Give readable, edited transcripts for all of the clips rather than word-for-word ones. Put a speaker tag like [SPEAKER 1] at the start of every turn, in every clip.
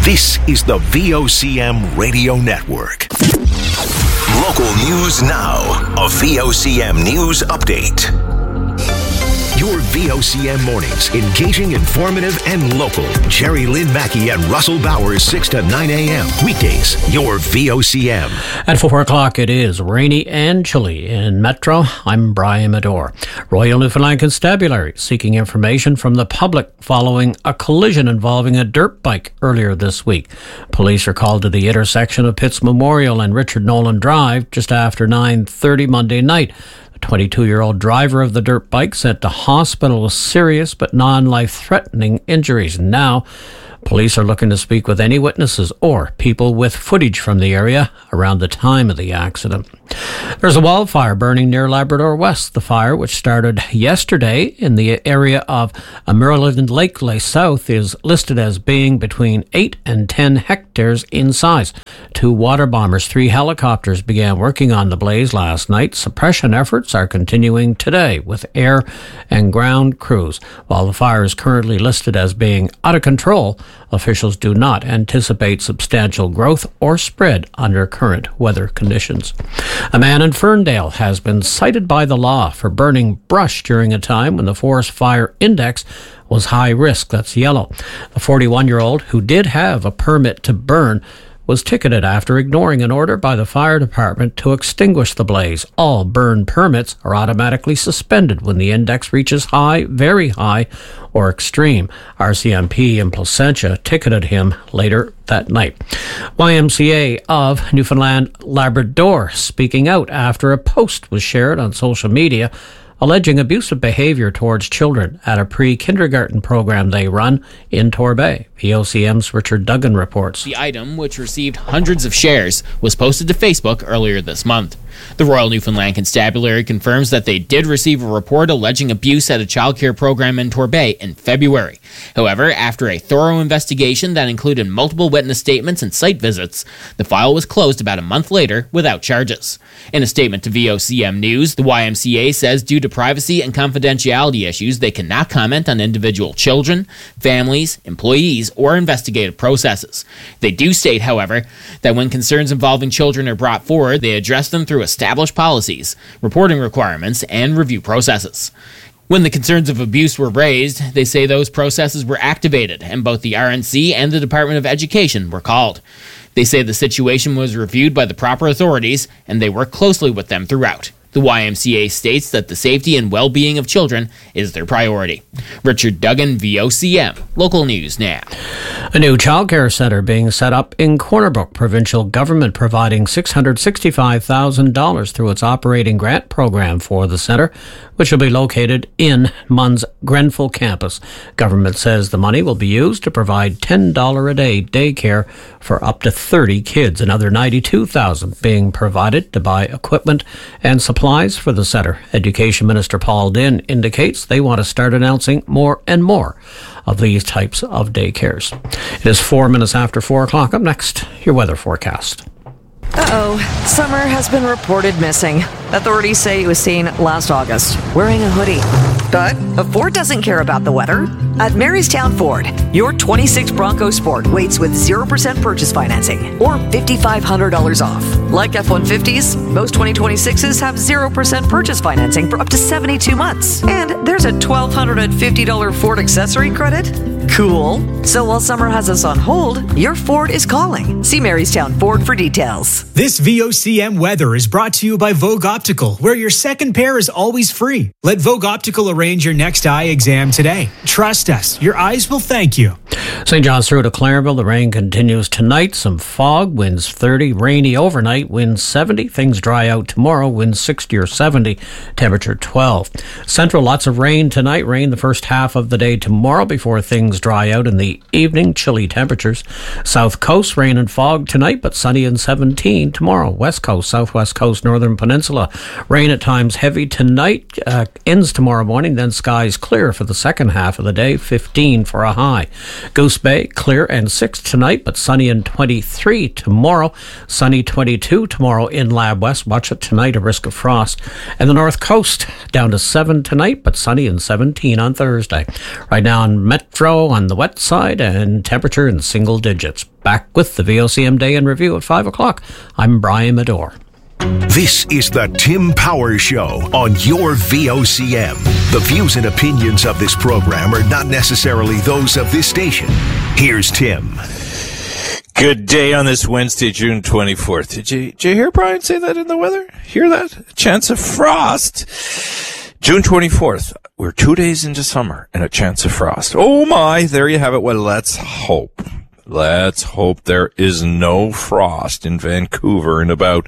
[SPEAKER 1] This is the VOCM Radio Network. Local news now. A VOCM News Update. Your VOCM mornings, engaging, informative, and local. Jerry Lynn Mackey and Russell Bowers, 6 to 9 a.m. Weekdays, your VOCM.
[SPEAKER 2] At 4 o'clock, it is rainy and chilly in Metro. I'm Brian Medore. Royal Newfoundland Constabulary seeking information from the public following a collision involving a dirt bike earlier this week. Police are called to the intersection of Pitts Memorial and Richard Nolan Drive just after 9:30 Monday night. The 22-year-old driver of the dirt bike sent to hospital with serious but non-life-threatening injuries. Now, police are looking to speak with any witnesses or people with footage from the area around the time of the accident. There's a wildfire burning near Labrador West. The fire, which started yesterday in the area of Merlin Lake South, is listed as being between 8 and 10 hectares in size. 2 water bombers, 3 helicopters began working on the blaze last night. Suppression efforts are continuing today with air and ground crews. While the fire is currently listed as being out of control, officials do not anticipate substantial growth or spread under current weather conditions. A man in Ferndale has been cited by the law for burning brush during a time when the forest fire index was high risk. That's yellow. The 41-year-old, who did have a permit to burn, was ticketed after ignoring an order by the fire department to extinguish the blaze. All burn permits are automatically suspended when the index reaches high, very high, or extreme. RCMP in Placentia ticketed him later that night. YMCA of Newfoundland Labrador speaking out after a post was shared on social media alleging abusive behavior towards children at a pre-kindergarten program they run in Torbay. VOCM's Richard Duggan reports.
[SPEAKER 3] The item, which received hundreds of shares, was posted to Facebook earlier this month. The Royal Newfoundland Constabulary confirms that they did receive a report alleging abuse at a childcare program in Torbay in February. However, after a thorough investigation that included multiple witness statements and site visits, the file was closed about a month later without charges. In a statement to VOCM News, the YMCA says due to privacy and confidentiality issues, they cannot comment on individual children, families, employees, or investigative processes. They do state, however, that when concerns involving children are brought forward, they address them through established policies, reporting requirements, and review processes. When the concerns of abuse were raised, they say those processes were activated, and both the RNC and the Department of Education were called. They say the situation was reviewed by the proper authorities, and they work closely with them throughout. The YMCA states that the safety and well-being of children is their priority. Richard Duggan, VOCM. Local News Now.
[SPEAKER 2] A new childcare centre being set up in Corner Brook. Provincial government providing $665,000 through its operating grant program for the centre, which will be located in MUN's Grenfell campus. Government says the money will be used to provide $10 a day daycare for up to 30 kids. Another $92,000 being provided to buy equipment and supplies for the centre. Education Minister Paul Dinn indicates they want to start announcing more and more of these types of daycares. It is 4 minutes after 4 o'clock. Up next, your weather forecast.
[SPEAKER 4] Summer has been reported missing. Authorities say he was seen last August wearing a hoodie. But Ford doesn't care about the weather. At Marystown Ford, your 26 Bronco Sport waits with 0% purchase financing or $5,500 off. Like F-150s, most 2026s have 0% purchase financing for up to 72 months. And there's a $1,250 Ford accessory credit. Cool. So while summer has us on hold, your Ford is calling. See Marystown Ford for details.
[SPEAKER 5] This VOCM weather is brought to you by Vogue Optical, where your second pair is always free. Let Vogue Optical arrange your next eye exam today. Trust us, your eyes will thank you.
[SPEAKER 2] St. John's through to Clarenville. The rain continues tonight. Some fog, winds 30, rainy overnight, winds 70. Things dry out tomorrow, winds 60 or 70, temperature 12. Central, lots of rain tonight. Rain the first half of the day tomorrow before things dry out in the evening. Chilly temperatures. South Coast, rain and fog tonight, but sunny and 17 tomorrow. West Coast, Southwest Coast, Northern Peninsula. Rain at times heavy tonight. Ends tomorrow morning, then skies clear for the second half of the day. 15 for a high. Goose Bruce Bay, clear and 6 tonight, but sunny and 23 tomorrow. Sunny 22 tomorrow in Lab West. Watch it tonight, a risk of frost. And the North Coast, down to 7 tonight, but sunny and 17 on Thursday. Right now on Metro on the wet side and temperature in single digits. Back with the VOCM Day in Review at 5 o'clock. I'm Brian Medore.
[SPEAKER 1] This is the Tim Powers Show on your VOCM. The views and opinions of this program are not necessarily those of this station. Here's Tim.
[SPEAKER 6] Good day on this Wednesday, June 24th. Did you hear Brian say that in the weather? Hear that? A chance of frost. June 24th. We're 2 days into summer and a chance of frost. Oh my, there you have it. Well, let's hope. Let's hope there is no frost in Vancouver in about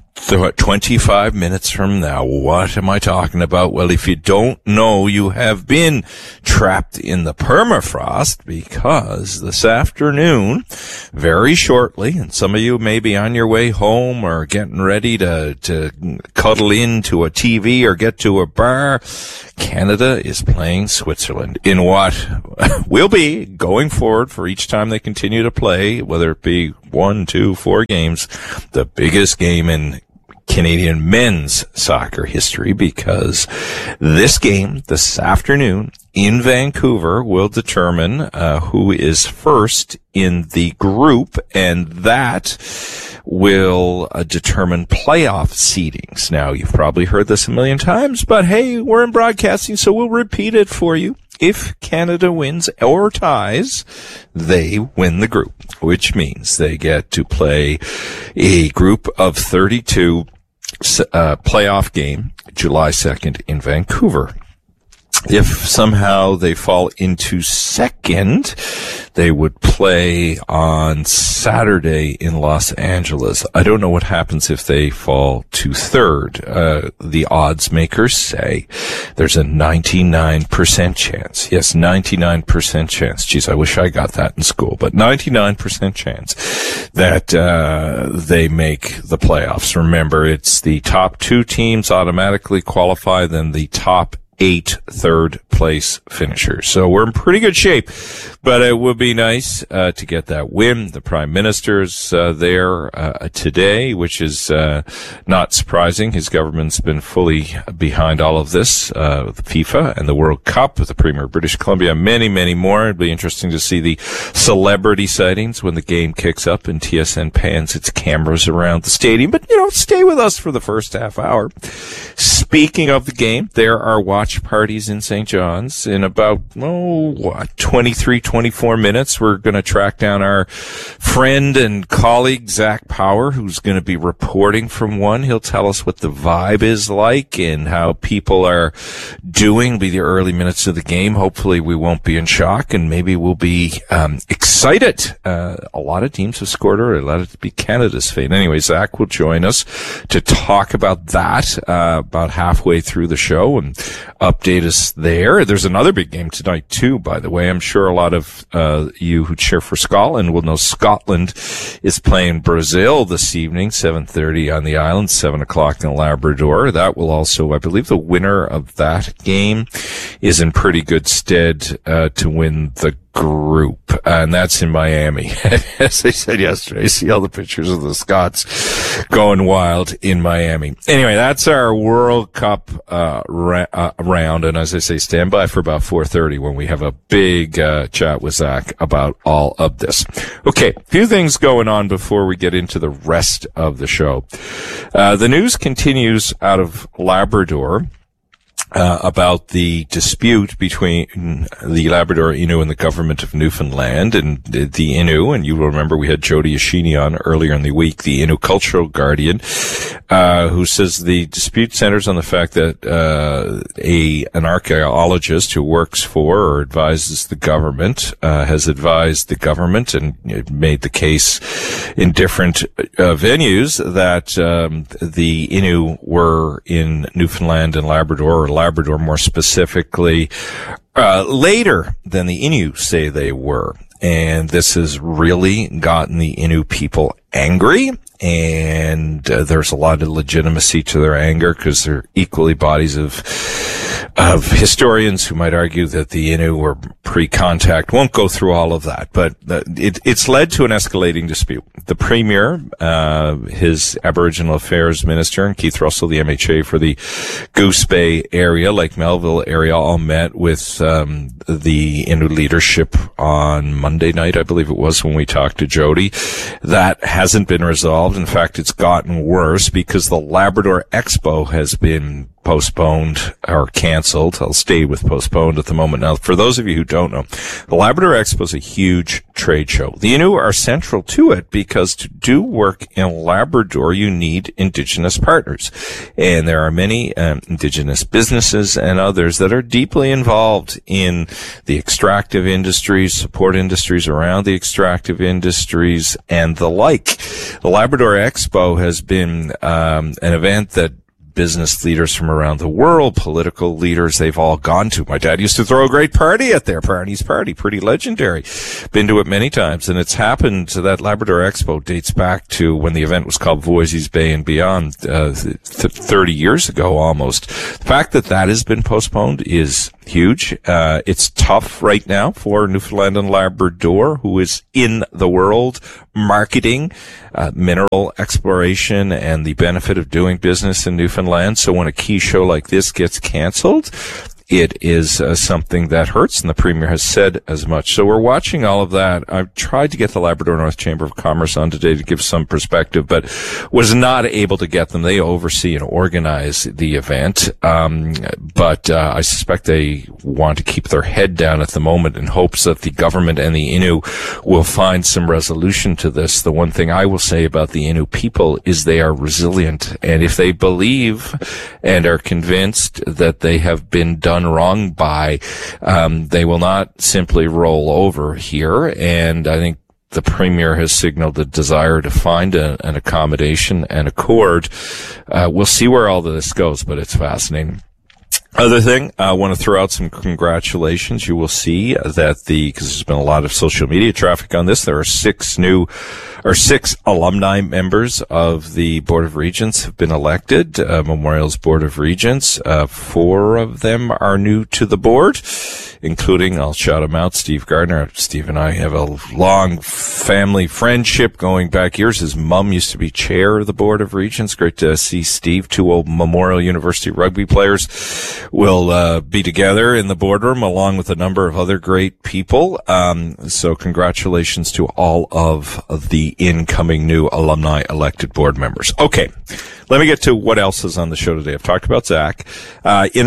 [SPEAKER 6] 25 minutes from now. What am I talking about? Well, if you don't know, you have been trapped in the permafrost, because this afternoon, very shortly, and some of you may be on your way home or getting ready to cuddle into a TV or get to a bar, Canada is playing Switzerland in what will be, going forward for each time they continue to play, whether it be 1, 2, 4 games, the biggest game in Canadian men's soccer history, because this game this afternoon in Vancouver will determine who is first in the group, and that will determine playoff seedings. Now, you've probably heard this a million times, but hey, we're in broadcasting, so we'll repeat it for you. If Canada wins or ties, they win the group, which means they get to play a group of 32 playoff game July 2nd in Vancouver. If somehow they fall into second, they would play on Saturday in Los Angeles. I don't know what happens if they fall to third. The odds makers say there's a 99% chance. Yes, 99% chance. Geez, I wish I got that in school, but 99% chance that they make the playoffs. Remember, it's the top 2 teams automatically qualify, then the top 8 third place finishers. So we're in pretty good shape, but it would be nice to get that win. The Prime Minister's there today, which is not surprising. His government's been fully behind all of this, the FIFA and the World Cup, with the Premier of British Columbia, many, many more. It'd be interesting to see the celebrity sightings when the game kicks up and TSN pans its cameras around the stadium. But, stay with us for the first half hour. Speaking of the game, there are watch parties in St. John's in about 23, 24 minutes. We're going to track down our friend and colleague Zach Power, who's going to be reporting from one. He'll tell us what the vibe is like and how people are doing. It'll be the early minutes of the game. Hopefully we won't be in shock, and maybe we'll be excited. A lot of teams have scored early. Let it be Canada's fate. Anyway, Zach will join us to talk about that about halfway through the show and update us there. There's another big game tonight too, by the way. I'm sure a lot of you who cheer for Scotland will know Scotland is playing Brazil this evening, 7:30 on the island, 7 o'clock in Labrador. That will also, I believe the winner of that game is in pretty good stead to win the group, and that's in Miami. As I said yesterday, see all the pictures of the Scots going wild in Miami. Anyway, that's our World Cup round, and as I say, stand by for about 4:30 when we have a big chat with Zach about all of this. Okay, a few things going on before we get into the rest of the show. The news continues out of Labrador about the dispute between the Labrador Innu and the government of Newfoundland. And the Innu, and you will remember we had Jody Ashini on earlier in the week, the Innu Cultural Guardian, who says the dispute centers on the fact that an archaeologist who works for or advises the government has advised the government and made the case in different venues that the Innu were in Newfoundland and Labrador, or Labrador more specifically, later than the Innu say they were. And this has really gotten the Innu people angry. And there's a lot of legitimacy to their anger because they're equally bodies of of historians who might argue that the Innu were pre-contact. Won't go through all of that, but it's led to an escalating dispute. The Premier, his Aboriginal Affairs Minister, and Keith Russell, the MHA for the Goose Bay area, Lake Melville area, all met with the Innu leadership on Monday night, I believe it was, when we talked to Jody. That hasn't been resolved. In fact, it's gotten worse because the Labrador Expo has been postponed or canceled. I'll stay with postponed at the moment. Now, for those of you who don't know, the Labrador Expo is a huge trade show. The Innu are central to it because to do work in Labrador, you need Indigenous partners. And there are many Indigenous businesses and others that are deeply involved in the extractive industries, support industries around the extractive industries, and the like. The Labrador Expo has been an event that business leaders from around the world, political leaders, they've all gone to. My dad used to throw a great party at their Party, pretty legendary. Been to it many times, and it's happened. That Labrador Expo dates back to when the event was called Voisey's Bay and Beyond, 30 years ago almost. The fact that that has been postponed is huge. It's tough right now for Newfoundland and Labrador, who is in the world marketing mineral exploration and the benefit of doing business in Newfoundland. So when a key show like this gets canceled, it is something that hurts, and the Premier has said as much. So we're watching all of that. I've tried to get the Labrador North Chamber of Commerce on today to give some perspective, but was not able to get them. They oversee and organize the event, but I suspect they want to keep their head down at the moment in hopes that the government and the Innu will find some resolution to this. The one thing I will say about the Innu people is they are resilient, and if they believe and are convinced that they have been done wrong by, they will not simply roll over here. And I think the Premier has signaled a desire to find an accommodation and accord. We'll see where all of this goes, but it's fascinating. Other thing, I want to throw out some congratulations. You will see that because there's been a lot of social media traffic on this, there are six alumni members of the Board of Regents have been elected, Memorial's Board of Regents. 4 of them are new to the board, including, I'll shout him out, Steve Gardner. Steve and I have a long family friendship going back years. His mom used to be chair of the Board of Regents. Great to see Steve. 2 old Memorial University rugby players will be together in the boardroom along with a number of other great people. So congratulations to all of the incoming new alumni elected board members. Okay. Let me get to what else is on the show today. I've talked about Zach. In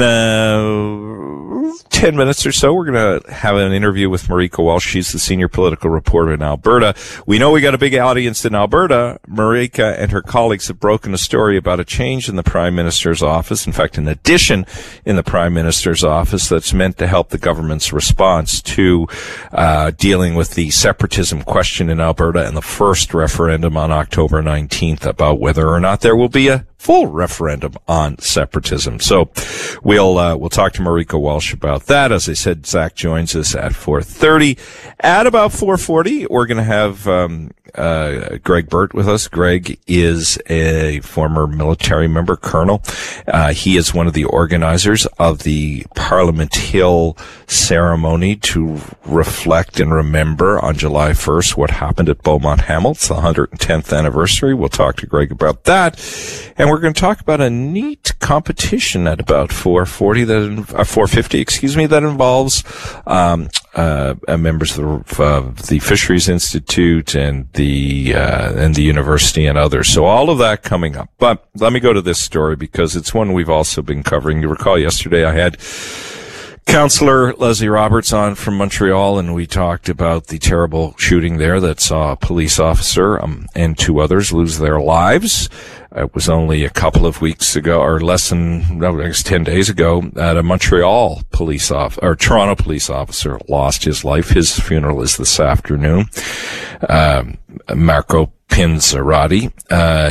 [SPEAKER 6] 10 minutes or so, we're going to have an interview with Marika Walsh. She's the senior political reporter in Alberta. We know we got a big audience in Alberta. Marika and her colleagues have broken a story about a change in the Prime Minister's office. In fact, an addition in the Prime Minister's office that's meant to help the government's response to dealing with the separatism question in Alberta and the first referendum on October 19th about whether or not there will be a full referendum on separatism. So we'll talk to Marika Walsh about that. As I said, Zach joins us at 4:30. At about 4:40, we're going to have Greg Burt with us. Greg is a former military member, colonel. He is one of the organizers of the Parliament Hill ceremony to reflect and remember on July 1st what happened at Beaumont Hamel. It's the 110th anniversary. We'll talk to Greg about that. And we're going to talk about a neat competition at about 4:50, that involves members of the Fisheries Institute and the university and others. So all of that coming up. But let me go to this story because it's one we've also been covering. You recall yesterday I had Councillor Leslie Roberts on from Montreal, and we talked about the terrible shooting there that saw a police officer and 2 others lose their lives. It was only a couple of weeks ago, or less than, I guess 10 days ago, that a Montreal Toronto police officer lost his life. His funeral is this afternoon. Marco Pinzarati.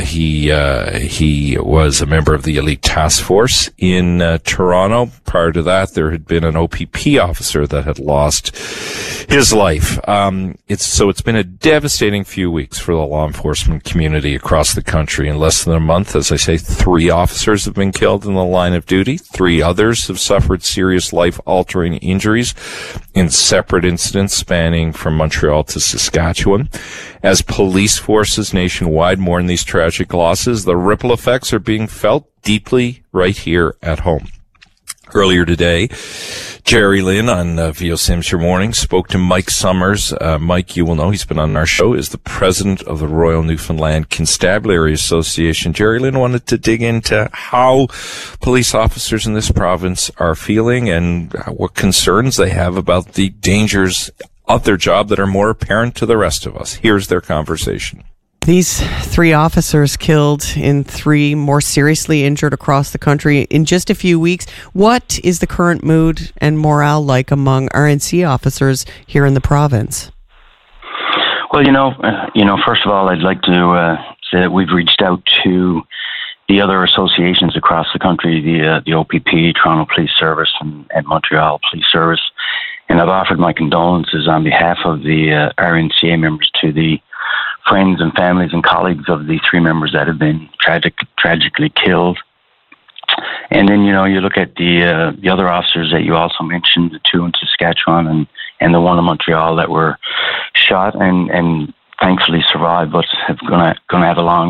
[SPEAKER 6] He was a member of the elite task force in Toronto. Prior to that, there had been an OPP officer that had lost his life. It's been a devastating few weeks for the law enforcement community across the country. In less than a month, as I say, 3 officers have been killed in the line of duty. 3 others have suffered serious life-altering injuries in separate incidents spanning from Montreal to Saskatchewan. As police forces nationwide mourn these tragic losses, the ripple effects are being felt deeply right here at home. Earlier today, Jerry Lynn on VOCM's Your Morning spoke to Mike Summers. Mike, you will know, he's been on our show, is the president of the Royal Newfoundland Constabulary Association. Jerry Lynn wanted to dig into how police officers in this province are feeling and what concerns they have about the dangers of their job that are more apparent to the rest of us. Here's their conversation.
[SPEAKER 7] These 3 officers killed and 3 more seriously injured across the country in just a few weeks. What is the current mood and morale like among RNC officers here in the province?
[SPEAKER 8] Well, first of all, I'd like to say that we've reached out to the other associations across the country, the OPP, Toronto Police Service, and Montreal Police Service, and I've offered my condolences on behalf of the RNCA members to the friends and families and colleagues of the 3 members that have been tragically killed. And then, you look at the other officers that you also mentioned, the 2 in Saskatchewan and the 1 in Montreal that were shot and thankfully survived, but have going to have a long